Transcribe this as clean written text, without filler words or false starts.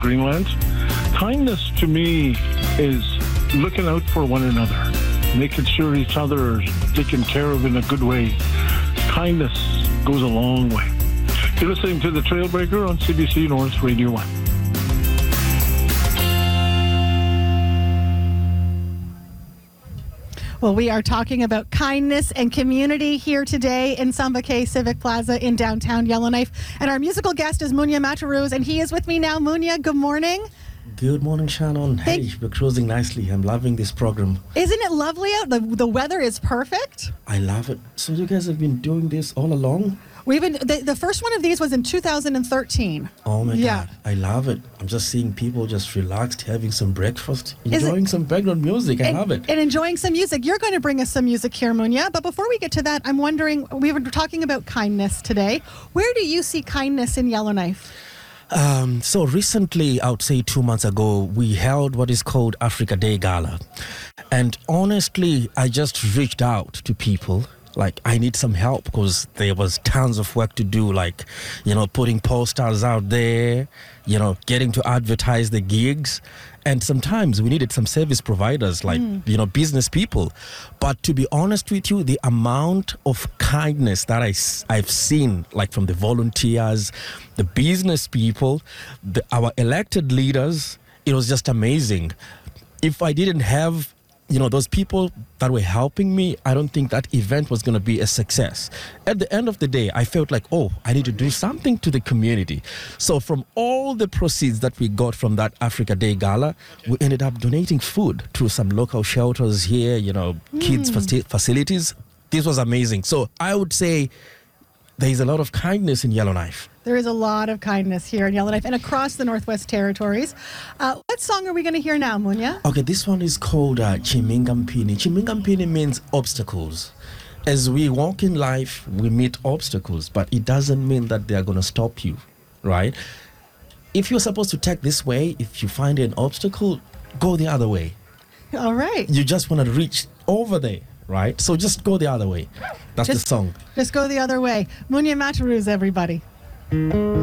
Greenland. Kindness to me is looking out for one another, making sure each other is taken care of in a good way. Kindness goes a long way. You're listening to The Trailbreaker on CBC North Radio 1. Well, we are talking about kindness and community here today in Samba K Civic Plaza in downtown Yellowknife. And our musical guest is Munya Mataruz, and he is with me now. Munya, good morning. Good morning, Shannon. Hey, we're closing nicely. I'm loving this program. Isn't it lovely out? The weather is perfect. I love it. So you guys have been doing this all along? We've been the first one of these was in 2013. Oh my God, I love it. I'm just seeing people just relaxed, having some breakfast, enjoying some background music. I love it. And enjoying some music. You're going to bring us some music here, Munya. But before we get to that, I'm wondering, we were talking about kindness today. Where do you see kindness in Yellowknife? So recently, I would say 2 months ago, we held what is called Africa Day Gala. And honestly, I just reached out to people. Like, I need some help because there was tons of work to do, like, putting posters out there, getting to advertise the gigs. And sometimes we needed some service providers, like, business people. But to be honest with you, the amount of kindness that I've seen, like from the volunteers, the business people, our elected leaders, it was just amazing. If I didn't have those people that were helping me, I don't think that event was going to be a success. At the end of the day, I felt like, I need to do something to the community. So from all the proceeds that we got from that Africa Day Gala, we ended up donating food to some local shelters here, kids' facilities. This was amazing. So I would say there is a lot of kindness in Yellowknife. There is a lot of kindness here in Yellowknife and across the Northwest Territories. What song are we going to hear now, Munya? Okay, this one is called Chimingampini. Chimingampini means obstacles. As we walk in life, we meet obstacles, but it doesn't mean that they are going to stop you, right? If you're supposed to take this way, if you find an obstacle, go the other way. All right. You just want to reach over there, right? So just go the other way. That's the song. Just go the other way. Munya Mataruz, everybody.